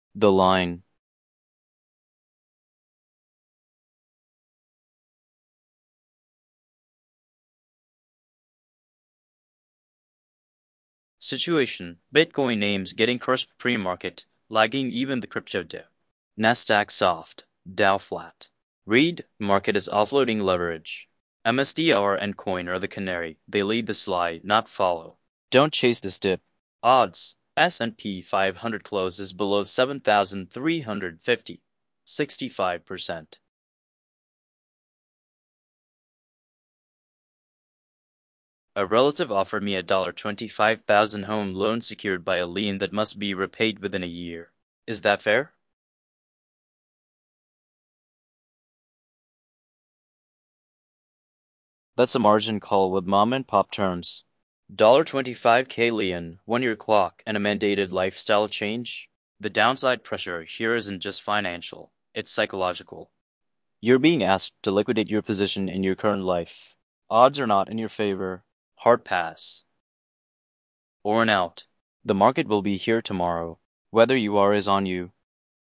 The line. Situation. Bitcoin names getting crushed pre-market, lagging even the crypto dip. Nasdaq soft, Dow flat. Read, market is offloading leverage. MSTR and Coin are the canary. They lead the slide, not follow. Don't chase this dip. Odds. S&P 500 closes below 7,350. 65%. A relative offered me a $25,000 home loan secured by a lien that must be repaid within a year. Is that fair? That's a margin call with mom and pop terms. $25K lien, 1-year clock, and a mandated lifestyle change. The downside pressure here isn't just financial, it's psychological. You're being asked to liquidate your position in your current life. Odds are not in your favor. Hard pass. Or an out. The market will be here tomorrow. Whether you are is on you.